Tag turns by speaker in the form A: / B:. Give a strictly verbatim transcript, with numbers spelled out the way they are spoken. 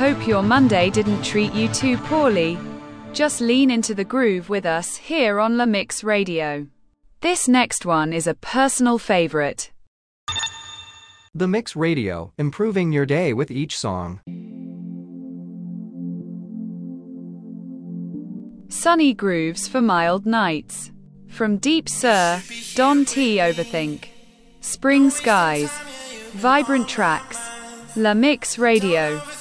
A: Hope your Monday didn't treat you too poorly. Just lean into the groove with us here on La Mix Radio. This next one is a personal favorite.
B: The Mix Radio, improving your day with each song.
A: Sunny grooves for mild nights. From Deep Sur, Don T. Overthink. Spring skies. Vibrant tracks. La Mix Radio.